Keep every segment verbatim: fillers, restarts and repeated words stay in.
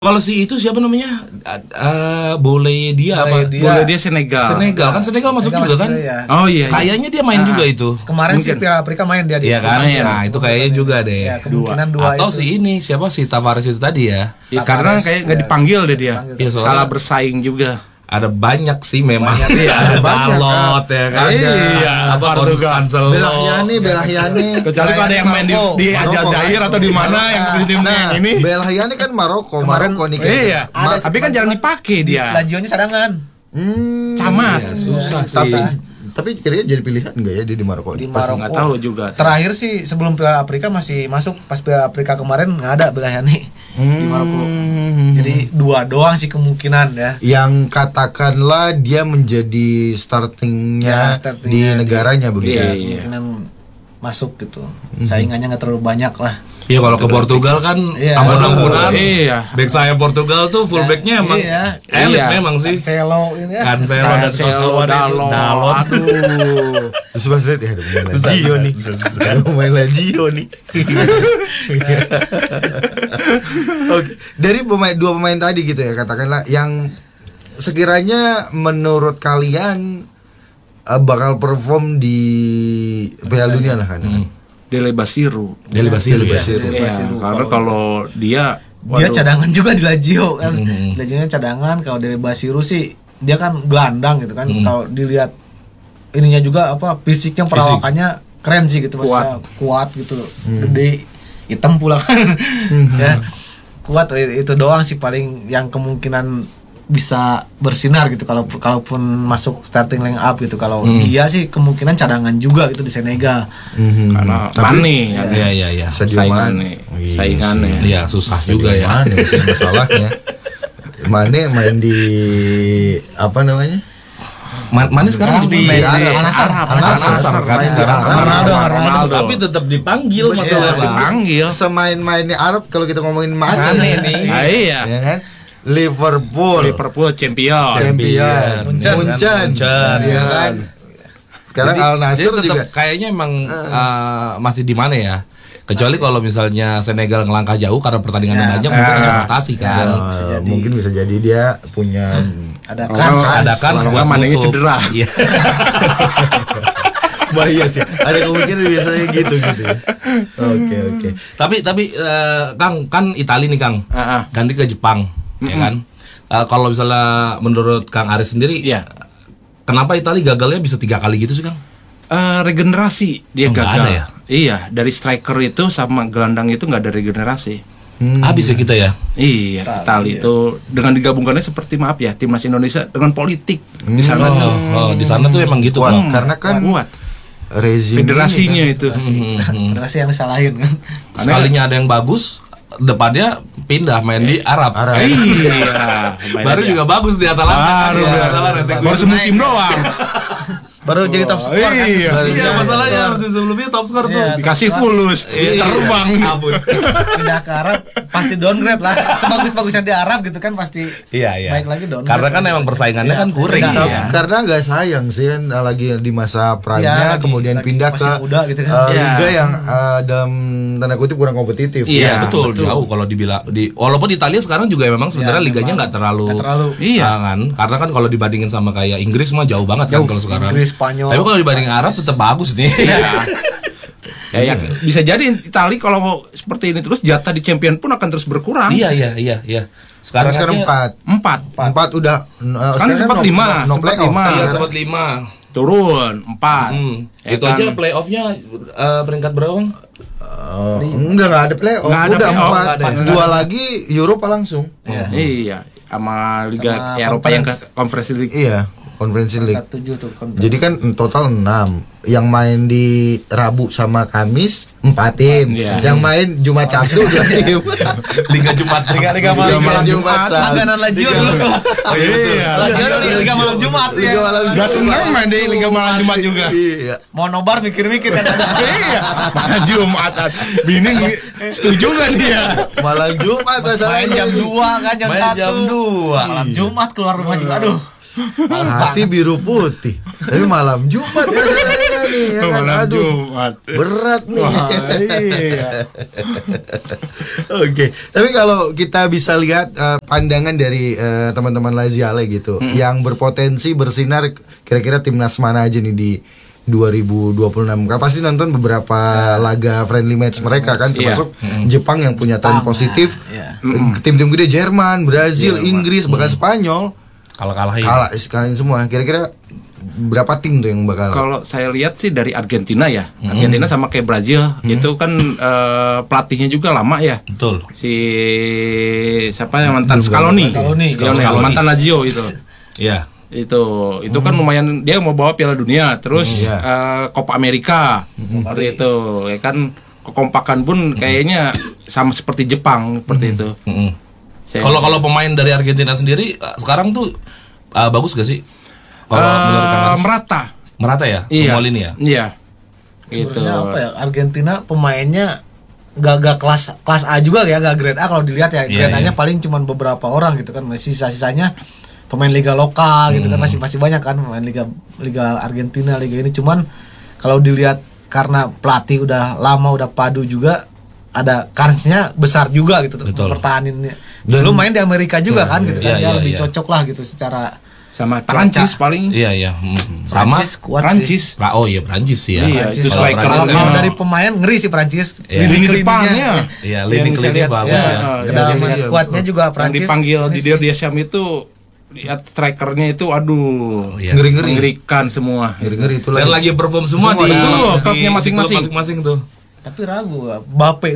Kalau si itu siapa namanya? Uh, boleh dia boleh apa? Dia. Boleh dia Senegal. Senegal kan Senegal masuk Senegal juga kan? juga, ya. Oh iya. Kayaknya dia main nah, juga itu. Kemarin mungkin. sih Piala Afrika main dia. Iya kan? Main. Nah itu kayaknya juga deh. Ya, kemungkinan dua. Atau itu. si ini siapa si Tavares itu tadi ya? Ya, karena kayak nggak ya, dipanggil deh dia. Iya, soalnya kalah bersaing juga. ada banyak sih memang. Banyak, iya, ada banyak, Dalot ya kan. Ada. Iya, apa Anselot. Belahyani, Belahyani. Kecuali kalau ada yang main di di Aljazair atau di mana yang tim Nah, ini. Belahyani kan Maroko, Maroko nih kayaknya. Iya, Ma- tapi kan jarang dipakai dia. Lazio-nya cadangan. Hmm, Camat. Iya, susah sih. Tapi tapi kira-kira jadi pilihan enggak ya dia di Maroko? Di Pas- Maroko. Nggak tahu juga. Terakhir sih sebelum Piala Afrika masih masuk, pas Piala Afrika kemarin nggak ada Belahyani di Maroko. Hmm. Jadi dua doang sih kemungkinan ya. Yang katakanlah dia menjadi startingnya Ya, startingnya di di- negaranya begitu. Iya, ya? iya. Kemungkinan masuk gitu. Saingannya nggak terlalu banyak lah. Iya kalau ke Portugal kan Iya. ampun-ampunan. Iya. Back saya Portugal tuh fullbacknya emang Iya. elit Iya. memang sih. Cancelo ini ya. Cancelo dan Cancelo, Dalot. Dalot. Dalot. Aduh. Terus pas lihat ya ada pemain Lazio nih. Ada pemain Lazio nih. Oke, dari pemain dua pemain tadi gitu ya katakanlah yang sekiranya menurut kalian uh, bakal perform di Piala Dunia lah kan. Hmm. Dele Basiro. Dele Basiro ya. Basiro. Iya, Basiro. karena kalau dia Dia waduh, cadangan juga di Lazio kan. Hmm. Lazio-nya cadangan. Kalau dari Basiru sih dia kan gelandang gitu kan. Hmm. Kalau dilihat ininya juga apa fisiknya, perawakannya keren sih gitu, maksudnya kuat gitu. Gede, hitam pula kan. Ya. Kuat itu doang sih paling yang kemungkinan bisa bersinar gitu kalau kalaupun masuk starting line up gitu. Kalau dia sih kemungkinan cadangan juga gitu di Senegal. Mhm. karena Tapi- Mane kan Iya iya iya. Sadio saingannya. Mane. Iya Saingannya. sih. Iya susah juga ya. Mane sih masalahnya. Mane main di apa namanya? Ma- Mane sekarang di Di mana? Arab. Al-Nassr. Al-Nassr. Al-Nassr kan Main di sekarang. Arab. Ronaldo, Ronaldo. Tapi tetap dipanggil Iya, masalahnya. Dipanggil. Semain-mainnya Arab kalau kita ngomongin Mane, Mane nih. Ah, iya. ya kan? Liverpool, Liverpool champion. champion, Munchen. Munchen, Munchen. ya kan? Sekarang Jadi- Al Nassr jadi tetap juga. kayaknya emang uh, masih di mana ya? Kecuali kalau misalnya Senegal ngelangkah jauh karena pertandingan Ya. mungkin mungkin ada Ah. rotasi kan. Eh, mungkin bisa jadi dia punya Ada Kalau kan nggak ada kan kalau buat nggak Manenya nutup. cedera. Iya. bahaya sih. Ada kemungkinan biasanya gitu gitu ya. Oke oke. Tapi tapi eh, Kang kan Itali nih Kang. Ah, ah. Ganti ke Jepang, ya kan? Eh, kalau misalnya menurut Kang Aris sendiri, Iya. kenapa Itali gagalnya bisa tiga kali gitu sih Kang? Eh, regenerasi dia Oh, nggak gagal. ada ya? Iya, dari striker itu sama gelandang itu nggak ada regenerasi. Hmm. Habis ya kita ya. Iya, Itali itu dengan digabungkannya seperti maaf ya timnas Indonesia dengan politik di sana Oh, tuh. oh, di sana tuh emang gitu Kuat, Kang. karena kan kuat. rezim Federasinya ini itu. federasi yang disalahin kan. Sekalinya ada yang bagus, depannya pindah main di Arab. Arab. Eh, Iya, Baru juga bagus di Atalanta. baru Di baru, Atalanta. baru semusim doang. Baru jadi top skor kan. iya. Iya, masalahnya harus sebelumnya top skor tuh. Iya. Dikasih fulus, Iya. terbang. Ampun. Pindah ke Arab pasti downgrade lah. Sebagus-bagusnya di Arab gitu kan pasti. Iya, iya. Baik lagi downgrade. Karena kan emang persaingannya kan kurang. Iya. Iya. Karena nggak sayang sih kan lagi di masa Ya, prime-nya lagi- kemudian lagi pindah masih ke muda gitu kan. eh, Iya. liga yang eh, dalam tanda kutip kurang kompetitif. Iya. Iya, betul, betul. jauh kalau dibilang di walaupun Italia sekarang juga memang sebenarnya Ya, liganya memang nggak terlalu, nggak terlalu. Iya. ah, kan karena kan kalau dibandingin sama kayak Inggris mah jauh banget kan Jauh. kalau sekarang. Inggris, Spanyol. Tapi kalau dibanding Arab tetap bagus nih. Ya, ya, bisa jadi Itali kalau mau seperti ini terus jatah di champion pun akan terus berkurang. Iya, iya, iya, iya. Sekarang Sekarang sekarang aja- empat. Empat. Empat udah eh, Kan sempat no- lima, no, no sempat playoff. lima. Iya, sempat lima. Turun empat. Hmm. Ya Itu kan? aja playoffnya eh, peringkat berapa Bang? Eh, enggak enggak ada playoff. Nggak ada Udah playoff, empat. nggak ada ya? Dua lagi Eropa langsung. Iya, sama Liga Sama Eropa yang ke Conference. Conference League. Iya, Conference League. Peringkat tujuh tuh. Jadi kan total enam. Yang main di Rabu sama Kamis empat tim. Iya. Yang main Jumat Sabtu dua tim. Liga Jumat. Liga Liga Liga malam malam Jumat. Jumat, Sab. Langganan Lazio Liga- dulu. Oh, iya, betul. Lazio dulu Liga malam Jumat ya. Liga malam Gak seneng main di Liga Malam Jumat juga. Iya. Mau nobar mikir-mikir kan. Iya, malam Jumat. Bini setuju nggak dia? Malam Jumat Main masalahnya. jam dua kan jam Main satu. jam dua. Malam Jumat keluar rumah juga. Aduh. Hati biru putih. Tapi malam Jumat masalahnya nih ya kan. Malam Aduh. Jumat. Berat nih. Wah, iya. Oke, tapi kalau kita bisa lihat uh, pandangan dari uh, teman-teman Laziale gitu, Hmm. yang berpotensi bersinar, kira-kira timnas mana aja nih di dua ribu dua puluh enam? Kan pasti nonton beberapa laga friendly match mereka kan, Iya. termasuk Jepang yang punya tren Jepang, positif, ya. Eh, tim-tim gede Jerman, Brazil, Inggris, bahkan Spanyol Kalah-kalahin. kalah sekalian semua. Kira-kira berapa tim tuh yang bakal? Kalau saya lihat sih dari Argentina ya, Argentina sama kayak Brazil itu kan eh, pelatihnya juga lama ya. Betul. Si siapa yang mantan Scaloni, Scaloni. Scaloni, Scaloni. mantan Lazio itu. Iya. Itu itu kan lumayan, dia mau bawa Piala Dunia, terus Iya. eh, Copa America seperti itu ya kan, kekompakan pun kayaknya sama seperti Jepang seperti itu. Mm-mm. Saya- Kalau kalau pemain dari Argentina sendiri uh, sekarang tuh uh, bagus gak sih? Kalau Eh, menurut Kang Aris? merata. Merata ya, Iya. semua lini ya. Iya. Gitu. Sebenarnya apa ya, Argentina pemainnya gak, gak kelas kelas A juga ya, gak grade A kalau dilihat ya. Iya, Grade A-nya iya. paling cuma beberapa orang gitu kan, masih sisa-sisanya pemain liga lokal gitu kan, masih masih banyak kan pemain liga liga Argentina, liga ini. Cuman kalau dilihat karena pelatih udah lama, udah padu juga, ada kansnya besar juga gitu Betul. pertahaninnya. Dan- Dulu main di Amerika juga kan gitu kan, Iya, dia iya, lebih iya. cocok lah gitu secara Sama Prancis paling. Iya iya. Hmm. Sama Prancis kuat sih. Prancis. Pra- oh iya Prancis sih ya. Iya, Prancis. itu Kalau striker. Prancis Kalau emang- kalau dari pemain ngeri sih Prancis. Iya. Lini Lini-lininya. depannya. Iya, Yang lini saya kelini lihat, bagus Ya, ya. Ah, kedalaman iya, skuadnya betul. juga Yang Prancis. dipanggil Ini di sih. Dior Diasham itu, lihat strikernya itu aduh, Iya. Ngeri-ngeri. mengerikan semua. Ngeri-ngeri itu Dan lagi perform semua, Semua di, ada. di- Betul, di klubnya masing-masing. klub masing-masing tuh. Tapi ragu, Bape.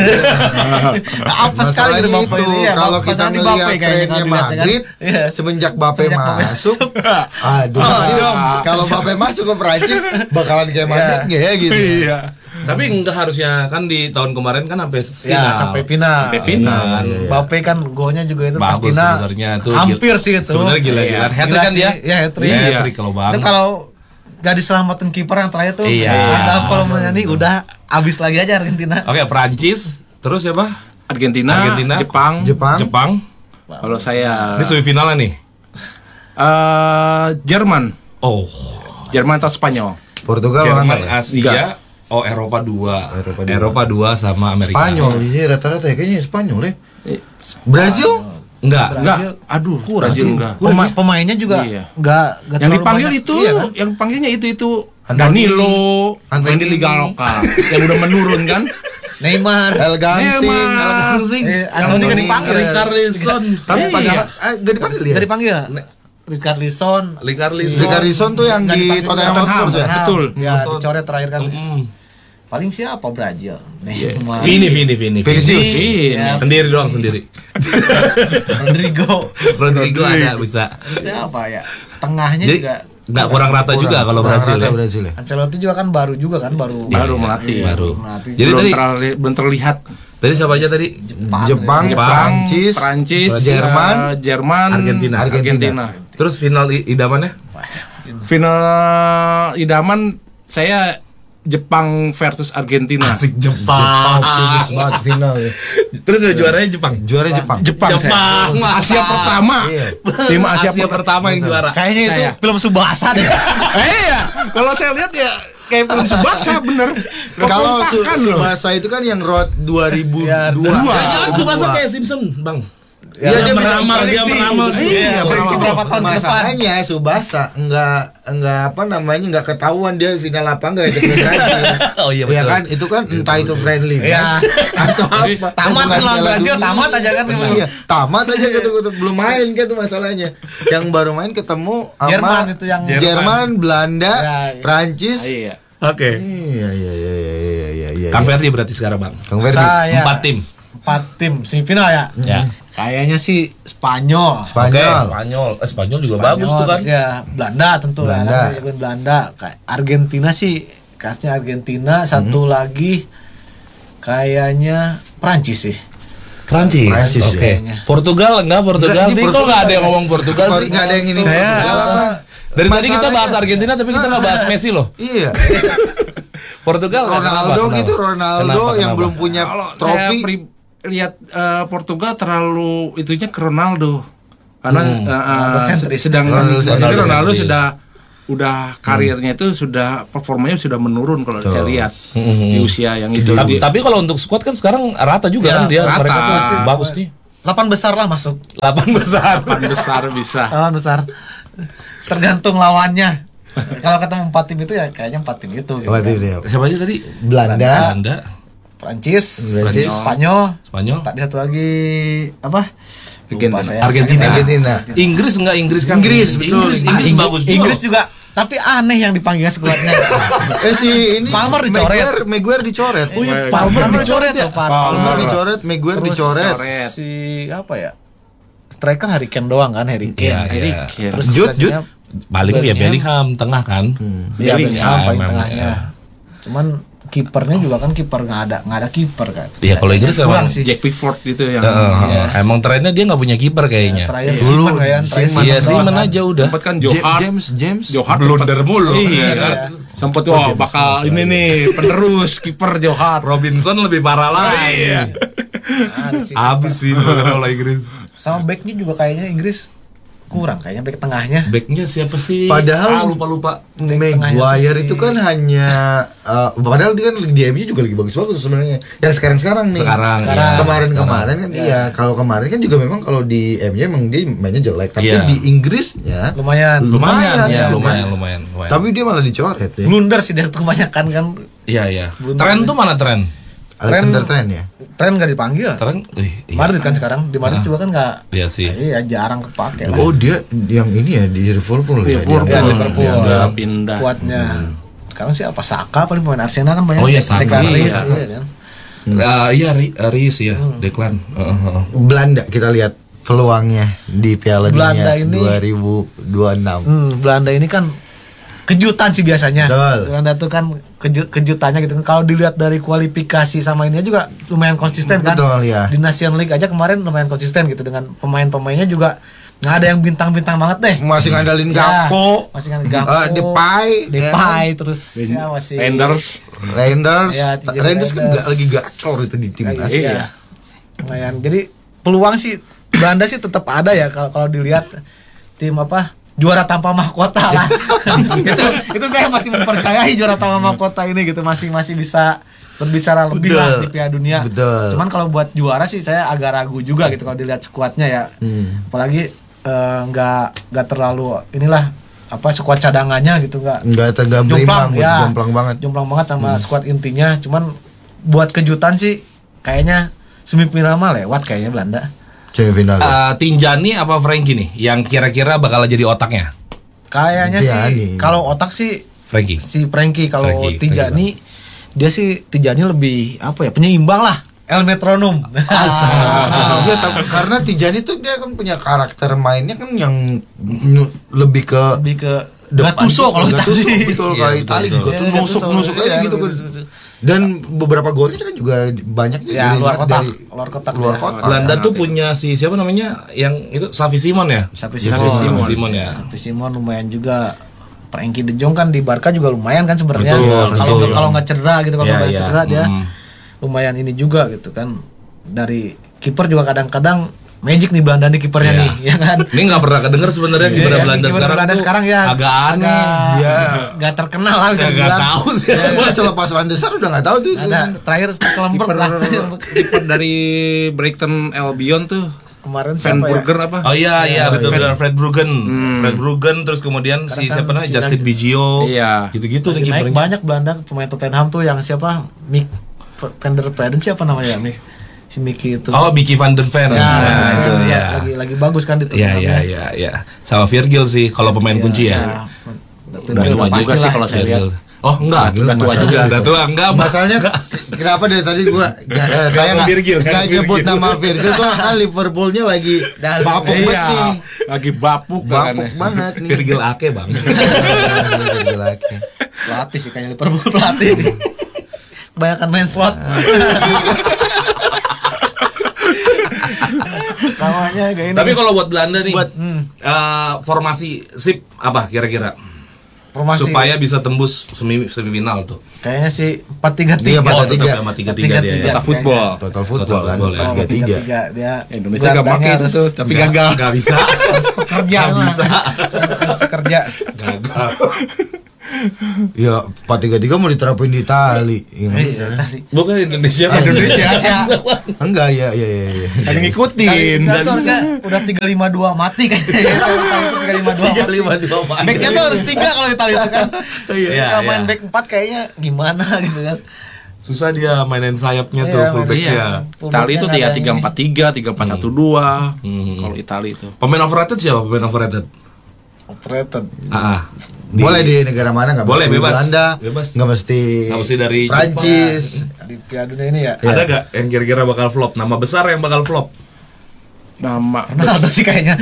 Apa sekali Masalahnya gitu Bape itu ini ya. kalau kita Pasangan di ngelihat Bape kayaknya trennya kalau dilihat, ya kan? Madrid Iya. semenjak Bape Semenjak Bape masuk, masuk. aduh, Oh, dia- dong. kalau Bape masuk ke Prancis bakalan kayak Madrid nggak ya gitu? Iya. Tapi enggak harusnya kan di tahun kemarin kan sampai final. Ya, sampai final. Sampai final. Iya, iya. Bape kan golnya juga itu pas Bagus final. sebenarnya tuh. Hampir gil- sih itu. Sebenarnya gila-gilaan. Iya. Hat-trick Gila kan sih. dia? Iya, hat-trick. Iya, Iya. hat-trick kalau Itu Bang. kalau gak diselamatin kiper yang terakhir tuh, Iya. ada kalau menyanyi udah abis lagi aja Argentina. Oke, Prancis, terus siapa? Argentina, Argentina, Jepang. Jepang, Jepang. Kalau saya Ini semifinalnya nih. eh, Jerman, Oh, Jerman atau Spanyol. Portugal Jerman, mana ya? Asia. Enggak. Oh, Eropa dua. Eropa dua. Eropa dua sama Amerika. Spanyol, iya rata-rata ya kayaknya Spanyol ya. Eh, Brazil, Enggak. Enggak, aduh, Kurang Brazil sih. enggak. Pema- pemainnya juga Iya. nggak nggak Yang terlalu dipanggil banyak. itu, Iya kan? yang panggilnya itu itu Anthony. Danilo, Anthony. main di liga lokal, yang udah menurun kan? Neymar. El Gansing, Neymar. El Gansing. Eh, Anthony nggak dipanggil. Richarlison. tapi Iya. padahal eh, gak dipanggil ya? Nggak dipanggil. Richarlison. Richarlison. Richarlison tuh yang Nggak di dipanggil. Tottenham Hotspur ya? Betul. Ya, dicoret terakhir kan. Mm-mm. Paling siapa Brazil? Neymar. Vini, Vini, Vini. Vinicius. Ini. Ya, Sendiri doang, sendiri. Rodrigo. Rodrigo ada bisa. Siapa ya? Tengahnya Jadi juga nggak kurang rata juga kalau Kurang Brazil rata ya. Brazil ya. Ancelotti juga kan baru juga kan baru Baru melatih. Baru. melatih. Jadi belum, tadi terli- belum terlihat. tadi siapa aja tadi? Jepang, Jepang, ya. Prancis, Prancis, Jerman, eh, Jerman, Argentina. Argentina. Terus final i- idamannya? Final idaman saya Jepang versus Argentina. Asik Jepang Jepang. optimis banget final ya. Terus juaranya Jepang. Juara Jepang. Jepang, Jepang. saya. Asia pertama. Iya. Tim Asia, Asia per- pertama yang juara. Kayaknya itu Saya. film Subasa deh. Eh, iya. Kalau saya lihat ya kayak film Subasa bener. Kalau Su- Kekompakan loh. Subasa itu kan yang road dua ribu dua. Ya, dua. Jangan Subasa kayak Simpson, Bang. Iya, dia dia meramal, dia prediksi. meramal. Iya, prediksi berapa tahun ke depan. Masalahnya Subasa enggak enggak apa namanya enggak ketahuan dia final apa enggak ikut lagi. Oh iya Ya betul. kan itu kan entah itu friendly Iya. match atau apa. Tamat Bukan kan lawan Piala Brazil, Dunia. tamat aja kan. Iya, tamat aja gitu, gitu belum main kan itu masalahnya. Yang baru main ketemu sama Jerman itu yang Jerman, Belanda, Ya, iya. Prancis. Iya. Oke. Iya iya iya iya iya iya iya. Kang Ferdi berarti sekarang, Bang. Kang Ferdi. Saya. Empat tim. Empat tim semifinal ya. Ya. Kayaknya sih Spanyol. Spanyol. Oke, Spanyol. Eh, Spanyol juga bagus tuh kan. Ya, Belanda tentu lah. Belanda. Belanda. Belanda. Kayak Argentina sih, khasnya Argentina. Satu lagi kayaknya Prancis sih. Prancis. Prancis, Oke. kayaknya. Portugal enggak Portugal. Enggak, ini Ini kok Portugal. enggak ada yang ngomong Portugal sih? Enggak ada yang ini. Saya- Portugal apa? Dari tadi kita Masalahnya- bahas Argentina tapi kita nggak bahas Messi loh. Iya. Portugal Ronaldo kenapa? gitu Ronaldo Kenapa, yang kenapa? belum punya Kalau saya trofi. pri- lihat eh, Portugal terlalu itunya ke Ronaldo. Karena Hmm. uh, Ronaldo sentris. sedangkan Ronaldo Ronaldo, sentris. Ronaldo sudah udah karirnya itu sudah performanya sudah menurun kalau saya lihat di usia yang itu. Tapi, Dia- tapi kalau untuk squad kan sekarang rata juga Ya, kan dia rata. mereka tuh bagus nih. Delapan besar lah masuk. Delapan besar. Delapan besar bisa. Delapan besar. Tergantung lawannya. Kalau ketemu empat tim itu ya kayaknya empat tim itu. Gitu Apa kan. tim dia? Siapa aja tadi? Belanda, Belanda, Prancis, Prancis. Spanyol, Spanyol, tadi satu lagi apa? Lupa Argentina. saya. Argentina. Argentina. Inggris enggak Inggris kan? Inggris, betul. Inggris, Ah, Inggris Ing- bagus juga. Inggris juga, tapi aneh yang dipanggilnya skuadnya. Eh si ini Palmer dicoret. Maguire, Maguire dicoret. Oh iya, Palmer Palmer dicoret ya. tuh, Palmer. Palmer dicoret, Maguire Terus dicoret. Coret. Si apa ya? Striker Harry Kane doang kan, Harry Iya, Kane. iya. Eric, ya. Terus Jude, seleksinya Paling dia Bellingham tengah kan. Iya, Bellingham, Bellingham paling memang, tengahnya. ya. Cuman kipernya juga kan kiper nggak ada nggak ada kiper kan. Iya, kalau Inggris kurang emang sih. Jack Pickford gitu yang Heeh, emang trennya dia nggak punya kiper kayaknya. Terakhir Dulu Seaman kan, terakhir Seaman Iya, doang Seaman kan. aja udah. sempat kan Ja- Johar James, James. Johar Blunder sempet- mulu. Iya, Iya. sempat wah bakal ini nih penerus kiper Johar. Robinson lebih parah lagi. Ada sih. Habis sih sebenarnya kalau Inggris. Sama backnya juga kayaknya Inggris kurang kayaknya back tengahnya. Backnya siapa sih? Padahal ah, lupa lupa. Maguire si- itu kan hanya uh, padahal dia kan di M U juga lagi bagus-bagus sebenarnya. Yang sekarang-sekarang nih. Sekarang, Sekarang. ya. Kemarin-kemarin kan Ya. iya, kalau kemarin kan juga memang kalau di M U emang dia mainnya jelek, tapi Iya. di Inggrisnya Lumayan. Lumayan, Lumayan, ya, gitu kan. lumayan, lumayan, lumayan. tapi dia malah dicoret ya. Blunder sih dia tuh kebanyakan kan. Iya, iya. Belum Tren ada. tuh mana tren? Alexander Trent ya. Tren nggak dipanggil. Tren, ih, iya. Madrid kan sekarang di Madrid juga kan nggak. Iya sih. Iya jarang kepake lah. Oh dia yang ini ya di Liverpool ya. Liverpool. dia. Ya, Liverpool. Yang Udah dia- pindah. Kuatnya. Sekarang sih apa Saka paling pemain Arsenal kan banyak. Oh iya, Saka. Declan Rice, Iya. iya kan. Ah, iya, Ri- Rice ya, Declan. Heeh, heeh. Belanda kita lihat peluangnya di Piala Belanda Dunia ini- dua ribu dua puluh enam. Hmm, Belanda ini kan kejutan sih biasanya. Betul. Belanda tuh kan keju- kejutannya gitu. Kalau dilihat dari kualifikasi sama ini juga lumayan konsisten kan. Betul, ya. Di National League aja kemarin lumayan konsisten gitu dengan pemain-pemainnya juga nggak ada yang bintang-bintang banget deh. Masih ngandalin Ya, Gakpo, masih kan Gakpo, eh, Depay, Depay, terus siapa sih? Renders. Reinders, Ya, T J Reinders kan Reinders. nggak lagi gacor itu di timnas. Iya. Lumayan. Jadi peluang sih Belanda sih tetap ada ya kalau kalau dilihat tim apa juara tanpa mahkota lah. itu itu saya masih mempercayai juara tanpa mahkota ini gitu masih masih bisa berbicara lebih Betul. lah di Piala Dunia. Betul. Cuman kalau buat juara sih saya agak ragu juga gitu kalau dilihat skuadnya ya. Hmm. Apalagi eh, nggak nggak terlalu inilah apa skuad cadangannya gitu nggak Nggak tegak berimbang, jomplang banget. jomplang banget sama skuad intinya. Cuman buat kejutan sih kayaknya semifinal mah lewat kayaknya Belanda. Semifinal. ya. Eh, Tinjani apa Frankie nih yang kira-kira bakal jadi otaknya? Kayaknya Tijani. sih kalau otak sih Frankie. si Frankie, kalau Frankie, Tijani dia sih Tijani lebih apa ya penyeimbang lah, El Metronom. Iya, tapi karena Tijani tuh dia kan punya karakter mainnya kan yang nyu- lebih ke lebih ke depan. Gattuso kalau kita Gattuso, sih. betul Iya, kalau betul, Itali betul. gue tuh Iya, nusuk Gattuso, nusuk aja iya, gitu kan. betul, betul. Dan beberapa golnya kan juga banyak Ya, dari- luar kotak, dari luar kotak luar ya. kotak. Belanda tuh punya si siapa namanya yang itu Xavi Simon ya? Sapi Xavi Simon. Simon, Simon ya. Sapi Simon lumayan juga. Frankie De Jong kan di Barca juga lumayan kan sebenarnya. Betul, Kalau betul. kalau nggak cedera gitu, kalau Iya, nggak iya. cedera dia Hmm. lumayan ini juga gitu kan. Dari kiper juga kadang-kadang magic nih Belanda nih kipernya Iya. nih, ya kan. Ini nggak pernah kedenger sebenarnya Iya, kiper iya, Belanda kiper sekarang Belanda tuh sekarang ya agak aneh. agak Iya. nggak terkenal lah bisa Nggak dibilang. tahu sih. Ya, Gua selepas Van der Sar udah nggak tahu tuh. ada terakhir Stekelenburg Kiper lah kiper dari Brighton Albion tuh kemarin Van siapa ya? Burger apa? Oh iya iya betul iya. betul Fred Bruggen. Fred Bruggen terus kemudian si Karena siapa kan namanya si Justin Nag- Biggio. Iya. Gitu-gitu tuh Lagi naik kipernya. banyak Belanda pemain Tottenham tuh yang siapa Mick Van der Preden siapa namanya Mick si Mickey itu. Oh, Mickey van der Ven. Ya, Nah, nah, itu ya, ya. lagi lagi bagus kan di Iya Tottenham. iya iya iya. Sama Virgil sih kalau pemain kunci ya. Udah tua juga sih kalau saya lihat. Virgil. Oh, enggak. Udah tua juga. Udah tua enggak. Masalahnya kenapa dari tadi gua nggak- eh, saya mau nggak Virgil, kan? nggak nyebut Virgil. nama Virgil tuh kan Liverpoolnya lagi bapuk banget Iya, nih. lagi bapuk kan. Bapuk banget nih. Virgil Ake, Bang. Virgil lagi. Pelatih sih kayaknya Liverpool pelatih. Kebanyakan main slot. Namanya kayak ini. Tapi kalau buat Belanda nih, Buat- eh, formasi sip apa kira-kira? Formasi. supaya bisa tembus semi semifinal tuh. Kayaknya sih empat tiga Dia tiga. empat Oh, tiga. tetap sama tiga tiga dia. Ya. Total football. Total football Total kan football, ya. empat tiga tiga. Dia Indonesia gak gelandangnya pakai harus itu, tapi Nggak- gagal. nggak bisa. kerja Nggak mah. bisa. Kerja. Gagal. Ya empat tiga tiga mau diterapin di Itali. Ya, nggak Eh, bisa. tadi. Bukan Indonesia. Bang. Indonesia. Enggak ya ya ya. ya. Ada ngikutin. Enggak tuh harusnya udah tiga lima dua mati kayaknya. tiga lima dua. Tiga lima dua Backnya tuh harus tiga kalau Itali itu kan. Iya, Kalau main iya. back empat kayaknya gimana gitu kan. Susah dia mainin sayapnya Iya, tuh mainin fullbacknya. Itali itu tiga tiga empat tiga, tiga empat satu dua. Hmm. Kalau Itali itu. Pemain overrated siapa? Pemain overrated? Operated. Ah, ah. Di- Boleh di negara mana nggak Boleh, mesti bebas. Belanda, Bebas. nggak mesti Nggak mesti dari Prancis. Di Piala Dunia ini ya. Ada gak yang kira-kira bakal flop? Nama besar yang bakal flop? Nama Ronaldo sih kayaknya.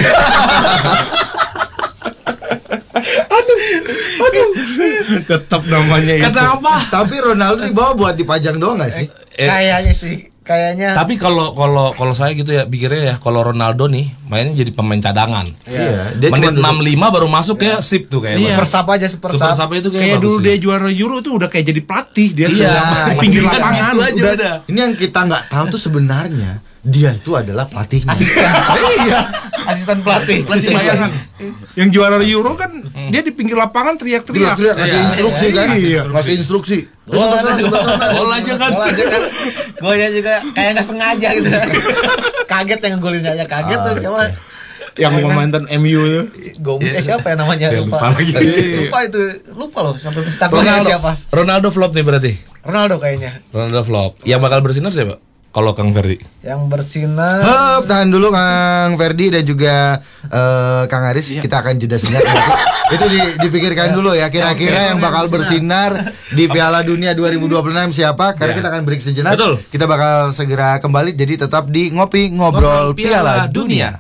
tetap namanya itu. Kenapa? Tapi Ronaldo dibawa buat dipajang doang nggak sih? Eh, Kayaknya sih, kayaknya. Tapi kalau kalau kalau saya gitu ya pikirnya ya kalau Ronaldo nih mainnya jadi pemain cadangan. Iya, dia cuma Menit duduk- enam puluh lima baru masuk ya sip tuh kayak. Iya. Super sub aja super Super sub. sub itu kayak, Kayak bagus dulu sih. dia juara Euro tuh udah kayak jadi pelatih dia. Iya, sudah Nah, pinggir itu lapangan itu aja udah. udah. Ini yang kita nggak tahu tuh sebenarnya dia itu adalah pelatihnya. Asisten. Iya. Asisten pelatih. Pelatih bayangan. Yang juara Euro kan dia di pinggir lapangan teriak-teriak. Teriak-teriak ngasih Iya, instruksi iya, kan? iya. Ngasih instruksi. Gol Sebelah sana, sebelah sana. Gol aja kan. Gol aja kan. Golnya juga kayak nggak sengaja gitu. Kaget yang ngegolin aja kaget Ah, tuh siapa? Yang mantan M U itu. Gomis eh siapa ya namanya? Ya, lupa lagi. Lupa itu. Lupa loh sampai mesti Ronaldo, siapa? Ronaldo flop nih berarti. Ronaldo kayaknya. Ronaldo flop. Yang bakal bersinar siapa? Kalau Kang Ferdi. Yang bersinar. Hup, tahan dulu Kang Ferdi dan juga eh, Kang Aris. Kita akan jeda sejenak. Itu di- dipikirkan dulu ya. Kira-kira yang bakal bersinar di Piala Dunia dua ribu dua puluh enam siapa? Karena Ya. kita akan break sejenak. Betul. Kita bakal segera kembali. Jadi tetap di Ngopi Ngobrol Ngobrol Piala Piala Dunia.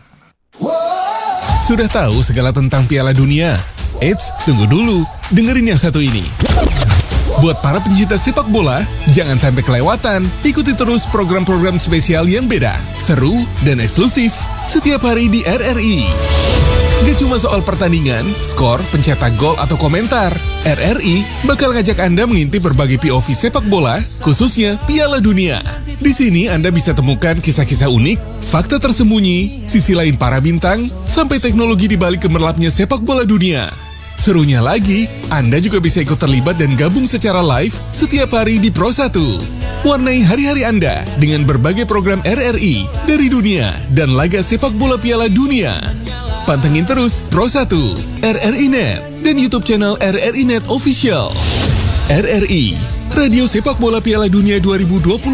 Sudah tahu segala tentang Piala Dunia? Eits, tunggu dulu. Dengerin yang satu ini. Buat para pencinta sepak bola, jangan sampai kelewatan. Ikuti terus program-program spesial yang beda, seru, dan eksklusif setiap hari di R R I. Gak cuma soal pertandingan, skor, pencetak gol, atau komentar. R R I bakal ngajak Anda mengintip berbagai P O V sepak bola, khususnya Piala Dunia. Di sini Anda bisa temukan kisah-kisah unik, fakta tersembunyi, sisi lain para bintang, sampai teknologi di balik gemerlapnya sepak bola dunia. Serunya lagi, Anda juga bisa ikut terlibat dan gabung secara live setiap hari di Pro satu. Warnai hari-hari Anda dengan berbagai program R R I dari dunia dan laga sepak bola Piala Dunia. Pantengin terus Pro satu, R R I Net, dan YouTube channel R R I Net Official. R R I, Radio Sepak Bola Piala Dunia dua ribu dua puluh